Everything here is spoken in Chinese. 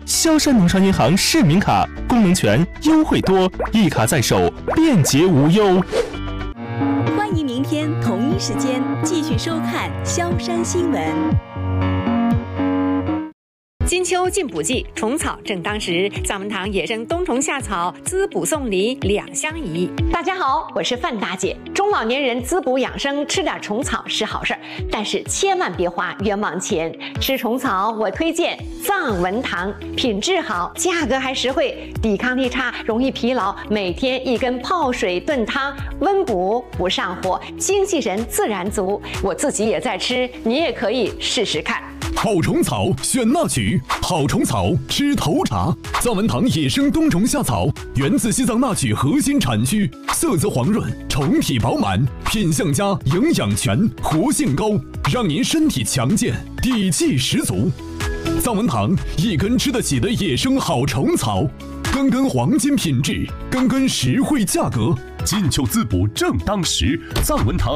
萧山农商银行市民卡，功能全，优惠多，一卡在手，便捷无忧。 欢迎明天同一时间继续收看萧山新闻。 金秋进补季，虫草正当时，藏文堂野生冬虫夏草滋补送礼两相宜。大家好，我是范大姐。中老年人滋补养生，吃点虫草是好事儿，但是千万别花冤枉钱。吃虫草，我推荐藏文堂，品质好，价格还实惠，抵抗力差，容易疲劳，每天一根泡水炖汤，温补不上火，精气神自然足。我自己也在吃，你也可以试试看。 好虫草选那曲，好虫草吃头茶。藏文堂野生冬虫夏草源自西藏那曲核心产区，色泽黄润，虫体饱满，品相佳，营养全，活性高，让您身体强健，底气十足。藏文堂一根吃得起的野生好虫草，根根黄金品质，根根实惠价格， 金秋滋补正当时。藏文堂